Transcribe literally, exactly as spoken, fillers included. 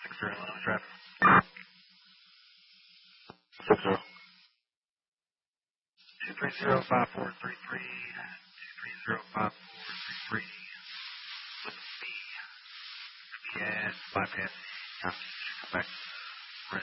Six zero traffic. Six zero. Two three zero five four three three. Two three zero five four three three. With B. And bypass. Come back.